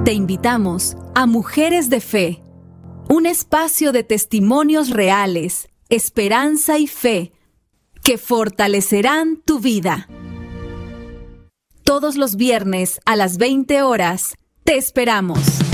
Te invitamos a Mujeres de Fe, un espacio de testimonios reales, esperanza y fe que fortalecerán tu vida. Todos los viernes a las 20 horas, te esperamos.